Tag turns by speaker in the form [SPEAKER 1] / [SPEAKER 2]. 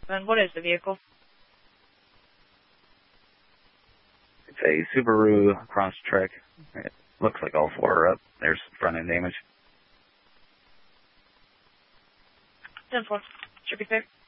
[SPEAKER 1] And what is the vehicle?
[SPEAKER 2] It's a Subaru Crosstrek. It looks like all four are up. There's front end damage.
[SPEAKER 1] 10-4. Should be fair.